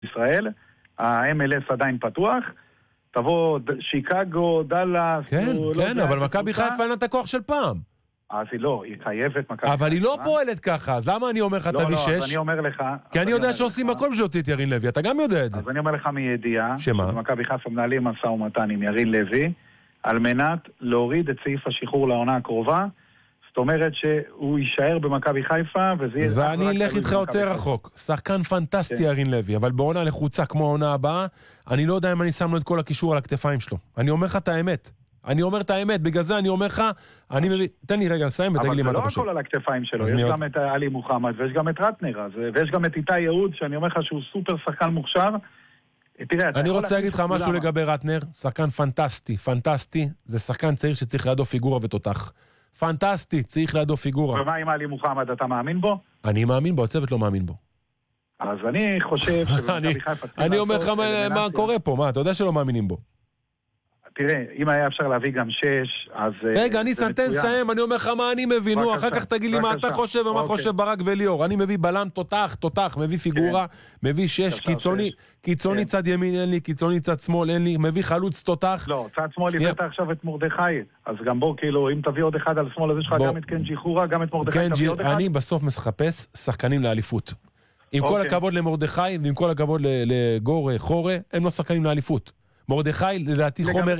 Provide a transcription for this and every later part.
ישראל, ה-MLS עדיין פתוח, תבוא שיקגו, דלס... כן, כן, אבל מכבי חיפה אין את הכוח של פעם. אז היא לא, היא חייבת מכבי חיפה. אבל היא לא פועלת ככה, אז למה אני אומר לך תביא 6? לא, אז אני אומר לך... כי אני יודע שעושים הכל בשביל להוציא את ירין לוי, אתה גם יודע את זה. אז אני אומר לך מידיעה, שמה? שמכבי חיפה מנהלים משא ומתן עם ירין לוי, על מנת להוריד את סעיף השחרור לעונה הקרובה, זאת אומרת שהוא יישאר במכבי חיפה, וזה יהיה... ואני אלך איתך יותר רחוק. שחקן פנטסטי ירין לוי, אבל בעונה לחוצה כמו העונה הבאה, אני לא יודע אם אני שם לו את כל הקישור על הכתפיים שלו. אני אומר לך את האמת. אני אומר את האמת, בגלל זה אני אומר לך, תן לי רגע לסיים ותגיד לי מה אתה חושב. אבל זה לא הכל על הכתפיים שלו, יש גם את עלי מוחמד, ויש גם את רטנר, ויש גם את איתי יהוד, שאני אומר לך שהוא סופר שחקן מוכשר. אני רוצה להגיד לך משהו לגבי רטנר, שחקן פנטסטי, פנטסטי, זה שחקן צעיר שצריך לידו פיגורה ותותח. פנטסטי, צריך לידו פיגורה. ומה עם עלי מוחמד, אתה מאמין בו? אני מאמין בו, הצוות לא מאמין בו. אז אני חושב שבמכבי חיפה... אני אומר לך מה קורה פה, מה, אתה יודע שלא מאמינים בו. תראה, אם היה אפשר להביא גם 6, אז... רגע, ניסן, תן סיים, אני אומר לך מה אני מבין, אחר כך תגיד לי מה אתה חושב ומה חושב ברק וליאור. אני מביא בלם תותח, מביא פיגורה, מביא 6, קיצוני צד ימין אין לי, קיצוני צד שמאל אין לי, מביא חלוץ תותח. לא, צד שמאל הבאת עכשיו את מרדכי, אז גם בוא, כאילו, אם תביא עוד אחד על שמאל, אז יש לך גם את קנג'י חורה, גם את מרדכי, תביא עוד אחד. אני בסוף מחפש שחקנים לאליפות. עם כל הכבוד למרדכי ועם כל הכבוד לגור חורה, הם לא שחקנים לאליפות. מרדכי, לדעתי חומר...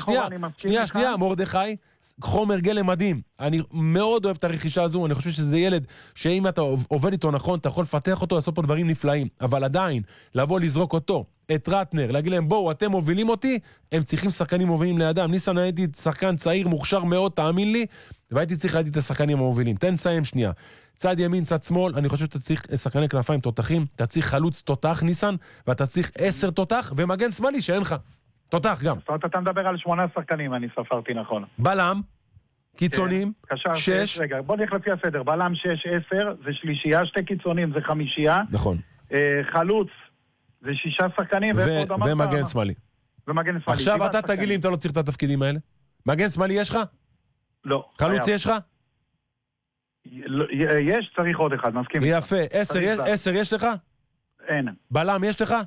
שנייה, מרדכי, חומר גלם מדהים. אני מאוד אוהב את הרכישה הזו, אני חושב שזה ילד שאם אתה עובד איתו נכון, אתה יכול לפתח אותו, לעשות פה דברים נפלאים. אבל עדיין, לבוא לזרוק אותו, את רטנר, להגיד להם, בואו, אתם מובילים אותי, הם צריכים שחקנים מובילים לידם. ניסן, הייתי שחקן צעיר, מוכשר מאוד, תאמין לי, והייתי צריך להגיד את השחקנים המובילים. תן סיים שנייה. צד ימין, צד שמאל, אני חושב שאתה צריך שחקני כנפיים תותחים, אתה צריך חלוץ תותח, ניסן, ואתה צריך 10 תותח, ומגן שמאלי שאין לך. תותח גם. זאת אומרת, אתה מדבר על 8 שחקנים, אני ספרתי נכון. בלם, קיצונים, 6. רגע, בוא נלך לפי הסדר. בלם 6, 10, זה שלישייה, 2 קיצונים, זה 5. נכון. חלוץ, זה 6 שחקנים, ומגן שמאלי. ומגן שמאלי. עכשיו אתה תגיד לי אם אתה לא צריך את התפקידים האלה. מגן שמאלי יש לך? לא. חלוץ יש לך? יש, צריך עוד אחד, מסכים. יפה. 10 יש לך? אין. בלם יש לך?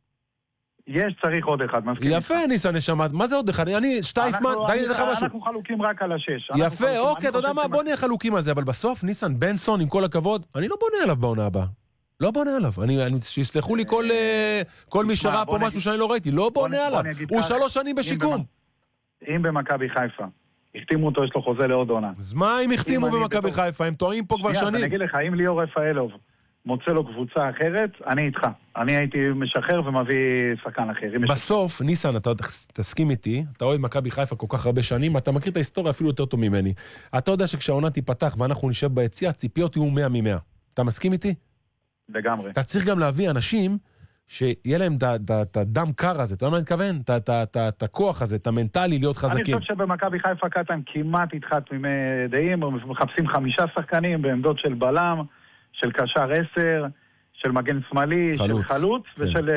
יש, צריך עוד אחד, מסכים. יפה, ניסן נשמה, מה זה עוד אחד? אני שטייפמן, תגיד לך משהו. אנחנו חלוקים רק על 6. יפה, אוקיי, אתה יודע מה, בוא נהיה חלוקים על זה, אבל בסוף, ניסן, בנסון, עם כל הכבוד, אני לא בונה עליו בעונה הבאה. לא בונה עליו, שיסלחו לי כל מי שראה פה משהו שאני לא ראיתי, לא בונה עליו, הוא 3 שנים בשיקום. אם במכבי חיפה החתימו אותו, יש לו חוזה לעוד עונה. אז מה אם החתימו במכבי חיפה? הם טועים פה כבר שנים. אני אגיד לך, אם ליאור רפאלוב מוצא לו קבוצה אחרת, אני איתך. אני הייתי משחרר ומביא שחקן אחר. בסוף, ניסן, אתה תסכים איתי, אתה אוהד מכבי חיפה כל כך הרבה שנים, אתה מכיר את ההיסטוריה אפילו יותר טוב ממני. אתה יודע שכשהעונה תיפתח ואנחנו נשב ביציע, הציפיות יהיו 100 מ-100. אתה מסכים איתי? לגמרי. אתה צריך גם להביא אנשים שיהיה להם את הדם קר הזה, אתה יודע מה אני מתכוון? את הכוח הזה, את המנטלי להיות חזקים. אני חושב שבמכבי חיפה קטן כמעט איתך תמימי דעים, מחפשים 5 שחקנים בעמדות של בלם, של קשר 10, של מגן שמאלי, של חלוץ, ושל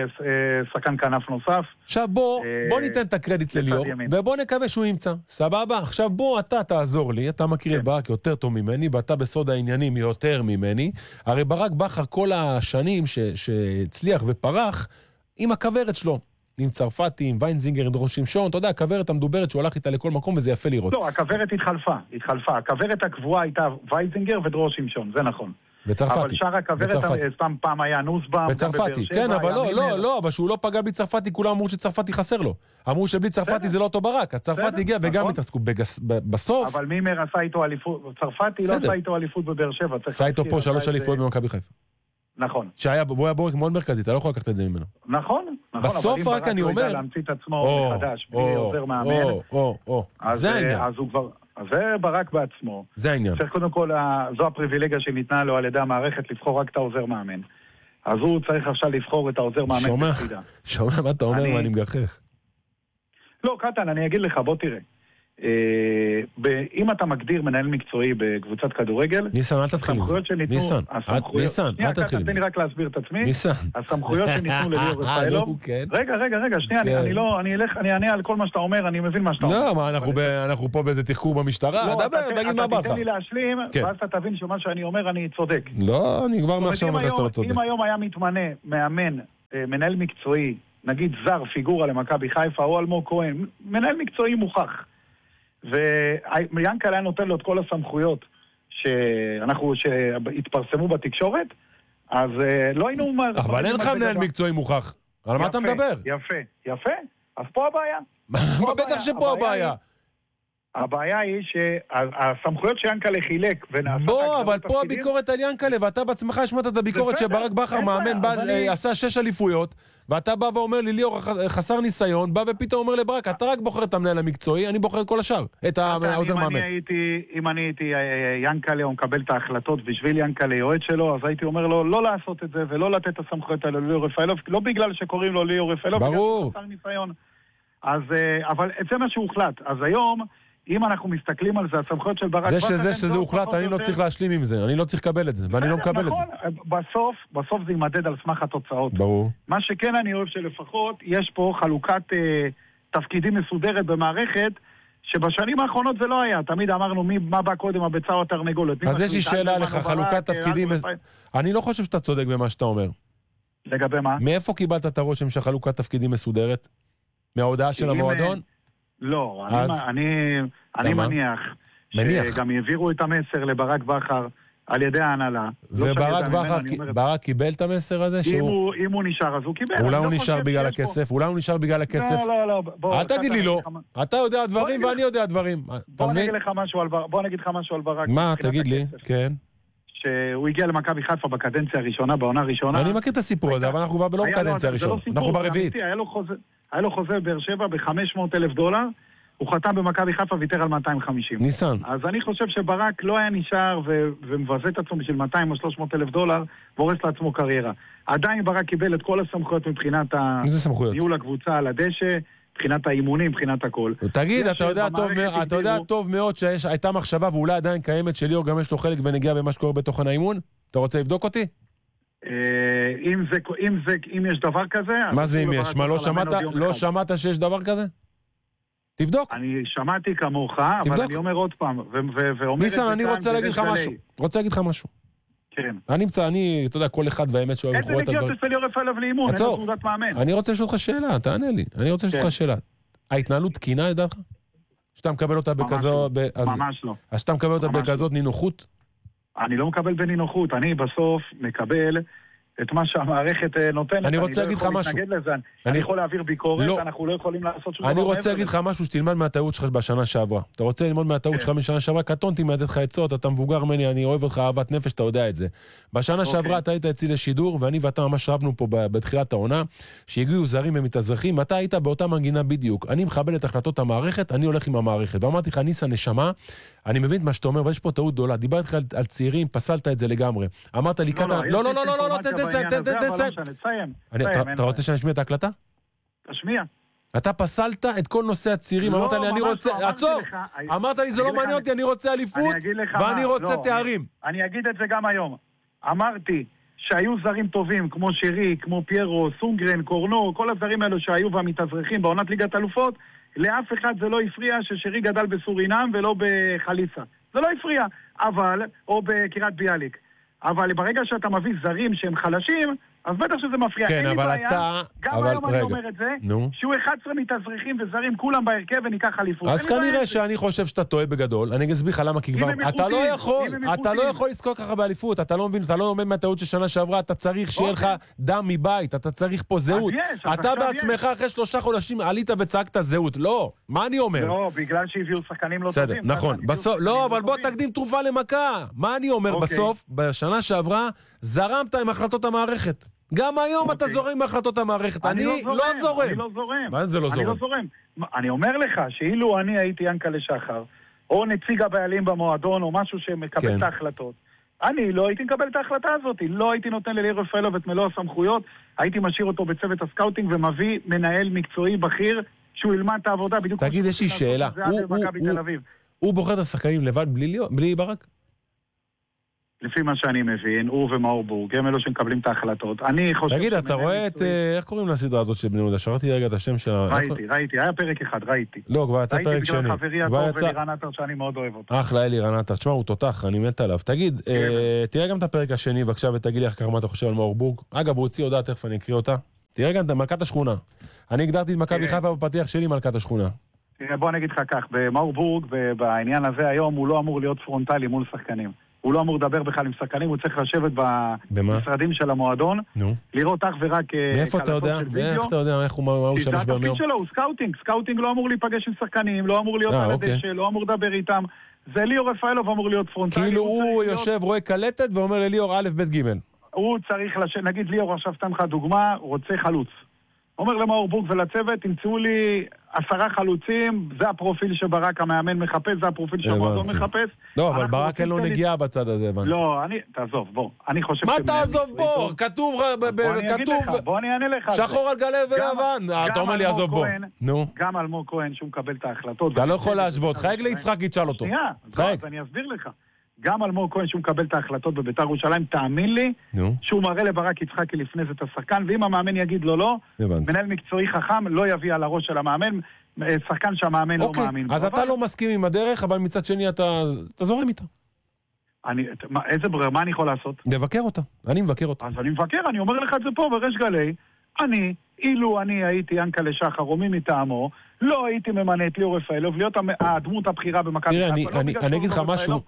שחקן כנף נוסף. עכשיו בוא ניתן את הקרדיט לליאור, ובוא נקווה שהוא ימצא. סבבה? עכשיו בוא אתה תעזור לי, אתה מכיר את ברק יותר טוב ממני, ואתה בסוד העניינים יותר ממני. הרי ברק בכר כל השנים שהצליח ופרח, עם הכוורת שלו. עם צרפתי, עם ויינזינגר, עם דרור שמשון, אתה יודע, הכוורת המדוברת שהוא הלך איתה לכל מקום, וזה יפה לראות. לא, הכוורת התחלפה. הכוורת הקבועה הייתה ויינזינגר ודרור שמשון, זה נכון. בצרפתי. אבל שאר הכוורת, סתם פעם היה נוסבאם. בצרפתי, כן, אבל לא, אבל שהוא לא פגע בלי צרפתי, כולם אמרו שצרפתי חסר לו. אמרו שבלי צרפתי זה לא אותו ברק, הצרפתי הגיע וגם התעסקו בסוף. אבל מימר עשה איתו אליפות, צרפתי לא עשה איתו אליפות בבאר שבע. עשה איתו פה 3 אליפויות במכבי חיפה. נכון. והוא היה בורק מאוד מרכזי, אתה לא יכול לקחת את זה ממנו. נכון. בסוף רק אני אומר... אבל אם ברק לא ידע להמציא את עצמו מחדש, בלי עוזר מאמן, זה העניין. אז הוא כבר... אז זה ברק בעצמו. זה העניין. צריך קודם כל, זו הפריבילגיה שניתנה לו על ידי המערכת לבחור רק את העוזר מאמן. אז הוא צריך עכשיו לבחור את העוזר מאמן. שומע מה אתה אומר ואני מגחך. לא, קטן, אני אגיד לך, בוא תראה. אם אתה מגדיר מנהל מקצועי בקבוצת כדורגל, ניסן, אל תתחיל. ניסן, אל תתחיל. תן לי רק להסביר את עצמי. ניסן. הסמכויות שניתנו לליאור רפאלוב. רגע, שנייה, אני אענה על כל מה שאתה אומר, אני מבין מה שאתה אומר. לא, מה, אנחנו פה באיזה תחקור במשטרה? תגיד מה בא לך. תן לי להשלים, ואז אתה תבין שמה שאני אומר, אני צודק. לא, אני כבר מעכשיו אומר שאתה לא צודק. אם היום היה מתמנה מאמן מנהל מקצועי, נגיד זר, פיגורה למכבי חיפה, או אלמוג כהן, מנהל מקצועי מוכח. ויאנקל היה נותן לו את כל הסמכויות שהתפרסמו בתקשורת, אז לא היינו... אבל אין לך מנהל מקצועי מוכח. על מה אתה מדבר? יפה. אז פה הבעיה. בטח שפה הבעיה. הבעיה היא שהסמכויות שיאנקלה חילק בוא, אבל פה הביקורת על יאנקלה, ואתה בעצמך השמעת את הביקורת שברק בכר מאמן, עשה 6 אליפויות, ואתה בא ואומר לי, ליאור חסר ניסיון, בא ופתאום אומר לברק, אתה רק בוחר את המנהל המקצועי, אני בוחר את כל השאר, את העוזר מאמן. אם אני הייתי יאנקלה, הוא מקבל את ההחלטות בשביל יאנקלה יועץ שלו, אז הייתי אומר לו לא לעשות את זה, ולא לתת את הסמכויות האלה לליאור רפאלוב, לא בגלל שקוראים לו ליאור רפאלוב, ברור. אבל זה מה שהוחלט. אז היום אם אנחנו מסתכלים על זה, הסמכויות של ברק בכר... זה שזה הוחלט, אני לא צריך להשלים עם זה, אני לא צריך לקבל את זה, ואני לא מקבל את זה. בסוף זה יימדד על סמך התוצאות. ברור. מה שכן אני אוהב שלפחות, יש פה חלוקת תפקידים מסודרת במערכת, שבשנים האחרונות זה לא היה. תמיד אמרנו מה בא קודם, הביצה או התרנגולת. אז יש לי שאלה לך, חלוקת תפקידים... אני לא חושב שאתה צודק במה שאתה אומר. לגבי מה? מאיפה קיבלת את הרושם שחלוקת תפקידים מסודרת? מההודעה של המועדון? לא, אני מניח שגם העבירו את המסר לברק בכר על ידי ההנהלה. וברק קיבל את המסר הזה? אם הוא נשאר אז הוא קיבל. אולי הוא נשאר בגלל הכסף? לא. אל תגיד לי לא. אתה יודע דברים ואני יודע דברים. בוא נגיד לך משהו על ברק. מה? תגיד לי, כן. שהוא הגיע למכבי חיפה בקדנציה הראשונה, בעונה הראשונה. אני מכיר את הסיפור הזה, אבל אנחנו לא בקדנציה הראשונה. אנחנו ברביעית. היה לו חוזה באר שבע ב$500,000, הוא חתם במכבי חיפה ויתר על 250. ניסן. אז אני חושב שברק לא היה נשאר ומבזה את עצמו בשביל 200 או 300,000 דולר, והורס לעצמו קריירה. עדיין ברק קיבל את כל הסמכויות מבחינת ניהול הקבוצה על הדשא, מבחינת האימונים, מבחינת הכל. תגיד, אתה יודע טוב מאוד שהייתה מחשבה ואולי עדיין קיימת שליאור גם יש לו חלק ונגיע במה שקורה בתוכן האימון? אתה רוצה לבדוק אותי? אם יש דבר כזה... מה זה אם יש? מה, לא שמעת שיש דבר כזה? תבדוק. אני שמעתי כמוך, אבל אני אומר עוד פעם, ניסן, אני רוצה להגיד לך משהו. כן. אתה יודע, כל אחד והאמת שאוהב לבחור את הדברים. איזה נגיעות ליאור רפאלוב לאימון, אין לו תעודת מאמן. אני רוצה לשאול אותך שאלה, תענה לי. ההתנהלות תקינה לדעתך? שאתה מקבל אותה בכזאת... ממש לא. אז שאתה מקבל אותה בכזאת נינוחות? אני לא מקבל בנינוחות, אני בסוף מקבל את מה שהמערכת נותנת. אני רוצה להגיד לך משהו. אני יכול להעביר ביקורת, אנחנו לא יכולים לעשות שום דבר. אני רוצה להגיד לך משהו שתלמד מהטעות שלך בשנה שעברה. אתה רוצה ללמוד מהטעות שלך משנה שעברה? קטונתי מהתת לך עצות, אתה מבוגר ממני, אני אוהב אותך אהבת נפש, אתה יודע את זה. בשנה שעברה אתה היית אצלי לשידור, ואני ואתה ממש רבנו פה בתחילת העונה, שהגיעו זרים ומתאזרחים, אתה היית באותה מנגינה בדיוק. אני מכבד את החלטות המערכת, אני הולך עם המערכת. ואמרתי לך, ניסן, נשמה, אני מבין מה שאתה אומר, אבל יש פה טעות גדולה. דיברתי על צעירים, פסלת את זה לגמרי. אמרת לי, אתה רוצה שנשמיע את ההקלטה? תשמיע. אתה פסלת את כל נושא הצירים, אמרת לי אני רוצה, עצור, אמרת לי זה לא מעניין אותי, אני רוצה אליפות ואני רוצה תארים. אני אגיד את זה גם היום. אמרתי שהיו זרים טובים כמו שרי, כמו פיירו, סונגרן, קורנו, כל הזרים האלו שהיו והמתאזרחים בעונת ליגת אלופות, לאף אחד זה לא הפריע ששרי גדל בסורינם ולא בחליסה. זה לא הפריע, אבל, או בקירת ביאליק. אבל ברגע שאתה מביא זרים שהם חלשים, אז בטח שזה מפריע. כן, אבל אתה... גם היום אני אומר את זה, שהוא 11 מתאזרחים וזרים כולם בהרכב וניקח אליפות. אז כנראה שאני חושב שאתה טועה בגדול, אני אסביר לך למה, כי כבר... אתה לא יכול לזכות ככה באליפות, אתה לא מבין, אתה לא לומד מהטעות של שנה שעברה, אתה צריך שיהיה לך דם מבית, אתה צריך פה זהות. אתה בעצמך אחרי 3 חודשים עלית וצעקת זהות, לא, מה אני אומר? לא, בגלל שהביאו שחקנים לא טובים. נכון, לא, אבל בוא תקדים תרופה למכה. מה אני אומר בסוף? בשנה שעברה זרמת עם החלטות המערכת. גם היום אתה זורם עם החלטות המערכת. אני לא זורם. אני לא זורם. מה זה לא זורם? אני לא זורם. אני אומר לך שאילו אני הייתי ינקלה שחר, או נציג הבעלים במועדון, או משהו שמקבל את ההחלטות, אני לא הייתי מקבל את ההחלטה הזאת. לא הייתי נותן לליאור רפאלוב את מלוא הסמכויות, הייתי משאיר אותו בצוות הסקאוטינג ומביא מנהל מקצועי בכיר שהוא ילמד את העבודה בדיוק. תגיד, יש לי שאלה. הוא בוחר את השחקנים לבד בלי ברק? לפי מה שאני מבין, הוא ומאור בורג, הם אלו שמקבלים את ההחלטות. תגיד, אתה רואה את... איך קוראים לסדרה הזאת של בני יהודה? שרתי רגע את השם שלה. ראיתי, היה פרק אחד, ראיתי. לא, כבר יצא פרק שני. ראיתי בגלל חברי הטוב אלירן עטר שאני מאוד אוהב אותו. אחלה אלירן עטר, תשמע, הוא תותח, אני מת עליו. תגיד, תראה גם את הפרק השני, בבקשה, ותגיד לי איך ככה מה אתה חושב על מאור בורג. אגב, הוא הוציא הודעה, תכף אני אקריא אותה. תראה גם, מלכת השכונה. אני הגדרתי את מכבי חיפה בפתיח שלי מלכת השכונה. תראה, בוא נגיד לך כך, במאורבורג, בעניין הזה היום, הוא לא אמור להיות פרונטלי מול שחקנים. הוא לא אמור לדבר בכלל עם שחקנים, הוא צריך לשבת במשרדים של המועדון, לראות אך ורק מאיפה אתה יודע? איך אתה יודע איך הוא שלוש ביום? התפקיד שלו הוא סקאוטינג. סקאוטינג לא אמור להיפגש עם שחקנים, לא אמור להיות על הדשא, לא אמור לדבר איתם. זה ליאור רפאלוב אמור להיות פרונטלי. כאילו הוא יושב, רואה קלטת ואומר לליאור א' ב' ג'. הוא צריך, נגיד ליאור עכשיו סתם לך דוגמה, רוצה חלוץ. אומר למאורבורג ולצוות, תמצאו לי 10 חלוצים, זה הפרופיל שברק המאמן מחפש, זה הפרופיל שהמועדון מחפש. לא, אבל ברק אין לו נגיעה בצד הזה. לא, תעזוב, בוא. אני חושב... מה תעזוב בוא? כתוב... בוא אני אענה לך. שחור על גלי ולבן. אתה אומר לי עזוב בוא. גם אלמוג כהן שהוא מקבל את ההחלטות. אתה לא יכול להשוות. חייג ליצחק יתשאל אותו. שנייה, אני אסביר לך. גם אלמוג כהן שהוא מקבל את ההחלטות בבית"ר ירושלים, תאמין לי שהוא מראה לברק יצחקי לפני זה את השחקן, ואם המאמן יגיד לו לא, מנהל מקצועי חכם לא יביא על הראש של המאמן, שחקן שהמאמן לא מאמין. אז אתה לא מסכים עם הדרך, אבל מצד שני אתה זורם איתה. איזה ברירה, מה אני יכול לעשות? לבקר אותה, אני מבקר אותה. אז אני מבקר, אני אומר לך את זה פה בריש גלי, אילו אני הייתי ינקלה שחר או מי מטעמו, לא הייתי ממנה את ליאור רפאלוב, להיות הדמות הבחירה במכבי חיפה. אני אגיד לך משהו.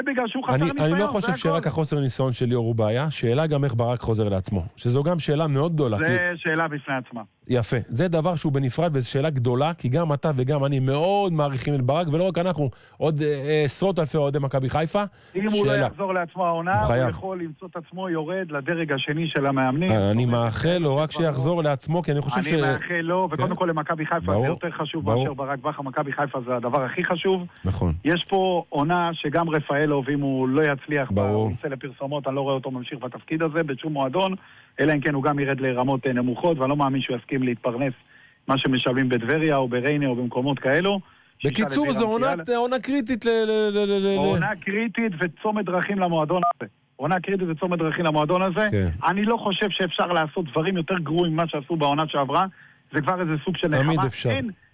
אני לא חושב שרק החוסר ניסיון של ליאור הוא בעיה, שאלה גם איך ברק חוזר לעצמו, שזו גם שאלה מאוד גדולה. זה שאלה בפני עצמה. יפה, זה דבר שהוא בנפרד וזו שאלה גדולה, כי גם אתה וגם אני מאוד מעריכים את ברק, ולא רק אנחנו, עוד עשרות אלפי אוהדי מכבי חיפה. אם הוא לא יחזור לעצמו העונה, הוא יכול למצוא את עצמו יורד לדרג השני של המאמנים. אני מאחל לו רק שיחזור לעצמו, כי אני חושב אני מאחל לו, וקודם כל למכבי חיפה זה יותר חשוב מאשר ברק בכר, מכבי חיפה זה הדבר הכי חשוב. נכון. יש פה עונה שגם רפאלוב, אם הוא לא יצליח בנושא לפרסומות, אני לא רואה אותו ממשיך בתפקיד הזה בשום מועדון, אלא אם כן הוא גם ירד לרמות נמוכות, ואני לא מאמין שהוא יסכים להתפרנס מה שמשלבים בדבריה או בריינה או במקומות כאלו. בקיצור, זו עונה קריטית עונה קריטית וצומת דרכים למועדון הזה. עונה קריטית וצומת דרכים למועדון הזה. אני לא חושב שאפשר לעשות דברים יותר גרועים ממה שעשו בעונה שעברה. זה כבר איזה סוג של נחמה. תמיד אפשר.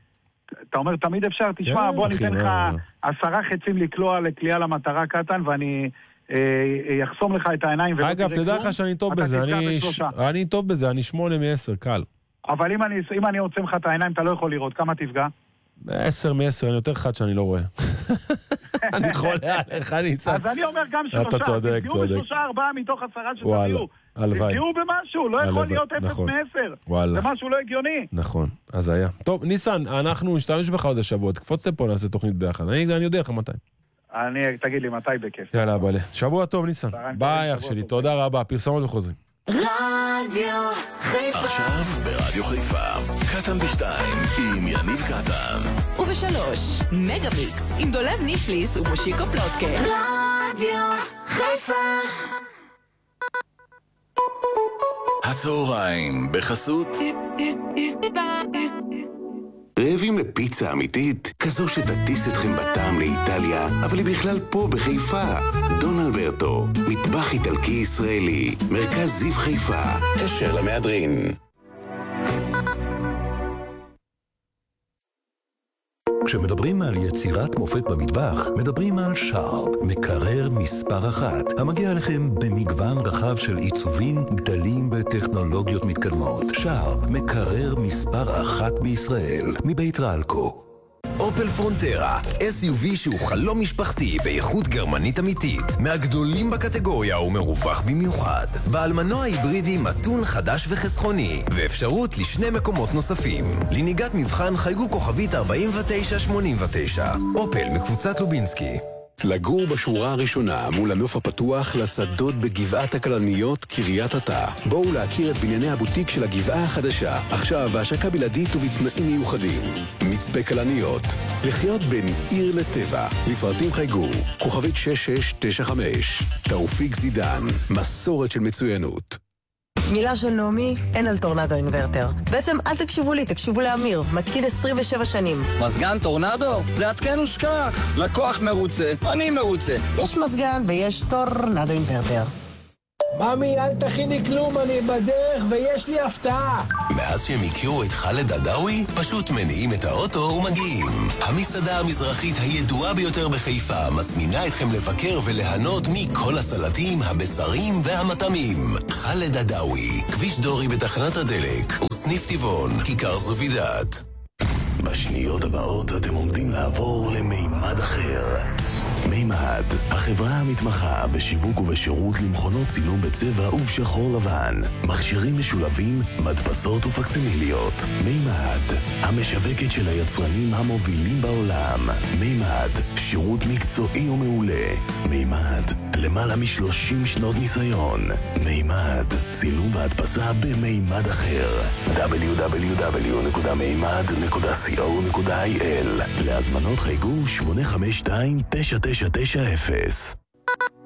אתה אומר תמיד אפשר, תשמע, בוא ניתן לך 10 חצים לקלוע לקליעה למטרה קטן, ואני יחסום לך את העיניים. אגב, תדע לך שאני טוב בזה, אני טוב בזה, אני 8 מ-10, קל. אבל אם אני עוצם לך את העיניים, אתה לא יכול לראות, כמה תפגע? 10 מ-10, אני יותר חד שאני לא רואה. אני חולה עליך, ניסן. אז אני אומר גם 3, תפגעו ב3-4 מתוך 10 שתביאו. תפגעו במשהו, לא יכול להיות 0 מ-10. זה משהו לא הגיוני. נכון, אז היה. טוב, ניסן, אנחנו נשתמש בך עוד השבוע, תקפוץ לפה, נעשה תוכנית ביחד. אני יודע לך מתי. תגיד לי מתי בכיף. יאללה, בלה. שבוע טוב, ניסן. ביי, אח שלי, תודה רבה. פרסומות וחוזרים. רדיו חיפה. עכשיו ברדיו חיפה. קטן ב2 עם יניב קטן. וב3 מגה-מיקס עם דולב נישליס ומושיקו פלוטקה. רדיו חיפה. הצהריים בחסות רעבים לפיצה אמיתית, כזו שתטיס אתכם בטעם לאיטליה, אבל היא בכלל פה בחיפה. דון אלברטו, מטבח איטלקי ישראלי, מרכז זיו חיפה, קשר למהדרין. כשמדברים על יצירת מופת במטבח, מדברים על שרפ, מקרר מספר 1, המגיע לכם במגוון רחב של עיצובים, גדלים וטכנולוגיות מתקדמות. שרפ, מקרר מספר 1 בישראל, מבית רלקו. אופל פרונטרה, SUV שהוא חלום משפחתי באיכות גרמנית אמיתית, מהגדולים בקטגוריה ומרופח במיוחד. בעל מנוע היברידי מתון חדש וחסכוני, ואפשרות לשני מקומות נוספים. לנהיגת מבחן חייגו כוכבית 4989. אופל מקבוצת לובינסקי. לגור בשורה הראשונה מול הנוף הפתוח לשדות בגבעת הכלניות קריית אתא. בואו להכיר את בנייני הבוטיק של הגבעה החדשה, עכשיו בהשקה בלעדית ובתנאים מיוחדים. מצפה כלניות, לחיות בין עיר לטבע, לפרטים חייגו, כוכבית 6695. תאופיק זידן, מסורת של מצוינות. מילה של נעמי, אין על טורנדו אינברטר. בעצם אל תקשיבו לי, תקשיבו לאמיר, מתקין 27 שנים. מזגן טורנדו? זה עדכן ושכח. לקוח מרוצה, אני מרוצה. יש מזגן ויש טורנדו אינברטר. ממי, אל תכיני כלום, אני בדרך ויש לי הפתעה. מאז שהם הכירו את חלד עדאווי, פשוט מניעים את האוטו ומגיעים. המסעדה המזרחית הידועה ביותר בחיפה מזמינה אתכם לבקר וליהנות מכל הסלטים, הבשרים והמטעמים. חלד עדאווי, כביש דורי בתחנת הדלק. סניף טבעון, כיכר זובידת. בשניות הבאות אתם עומדים לעבור למימד אחר. מימד, החברה המתמחה בשיווק ובשירות למכונות צילום בצבע ובשחור לבן, מכשירים משולבים, מדפסות ופקסימיליות. מימד, המשווקת של היצרנים המובילים בעולם. מימד, שירות מקצועי ומעולה. מימד, למעלה מ-30 שנות ניסיון. מימד, צילום והדפסה במימד אחר. www.מימד.co.il. להזמנות חייגו 852-9990.